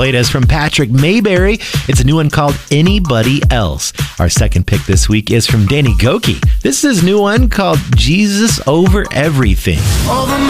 latest from Patrick Mayberry. It's a new one called Anybody Else. Our second pick this week is from Danny Gokey. This is his new one called Jesus Over Everything. Over